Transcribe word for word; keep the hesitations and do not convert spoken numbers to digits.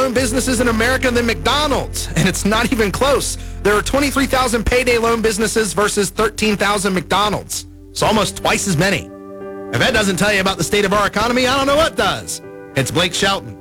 loan businesses in America than McDonald's, and it's not even close. There are twenty-three thousand payday loan businesses versus thirteen thousand McDonald's. It's almost twice as many. If that doesn't tell you about the state of our economy, I don't know what does. It's Blake Shelton.